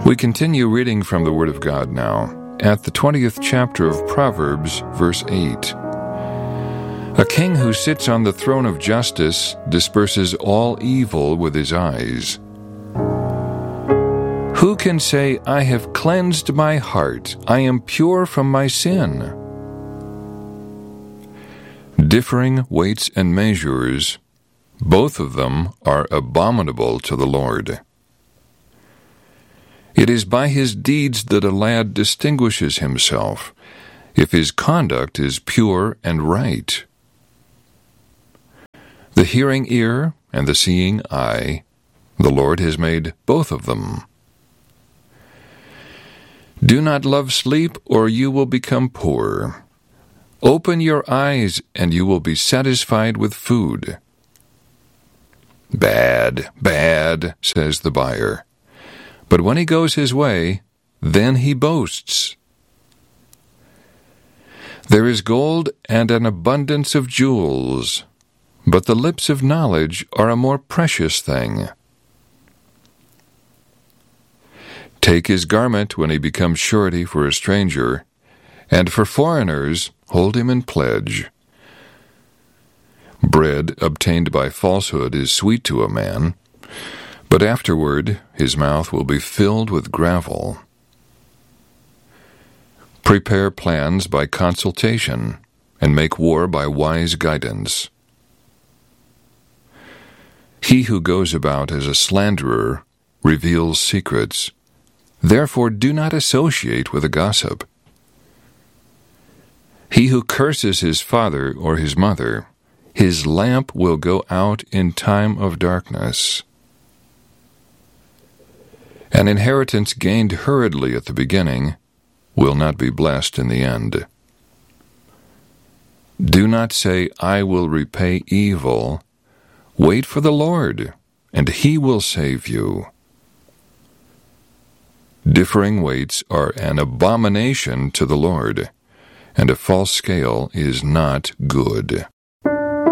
We continue reading from the Word of God now, at the 20th chapter of Proverbs, verse 8. A king who sits on the throne of justice disperses all evil with his eyes. Who can say, I have cleansed my heart, I am pure from my sin? Differing weights and measures, both of them are abominable to the Lord. It is by his deeds that a lad distinguishes himself, if his conduct is pure and right. The hearing ear and the seeing eye, the Lord has made both of them. Do not love sleep, or you will become poor. Open your eyes, and you will be satisfied with food. Bad, bad, says the buyer. But when he goes his way, then he boasts. There is gold and an abundance of jewels, but the lips of knowledge are a more precious thing. Take his garment when he becomes surety for a stranger, and for foreigners hold him in pledge. Bread obtained by falsehood is sweet to a man, but afterward his mouth will be filled with gravel. Prepare plans by consultation, and make war by wise guidance. He who goes about as a slanderer reveals secrets. Therefore do not associate with a gossip. He who curses his father or his mother, his lamp will go out in time of darkness. An inheritance gained hurriedly at the beginning will not be blessed in the end. Do not say, I will repay evil. Wait for the Lord, and he will save you. Differing weights are an abomination to the Lord, and a false scale is not good.